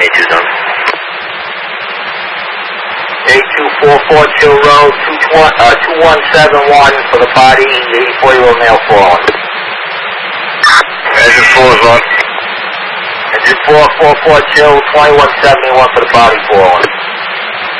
22 zone. 8244 Chill Road, 2171 for the body, 84-year-old male fallen. Engine 4 is on. Engine 444 Chill, 2171 for the body fallen.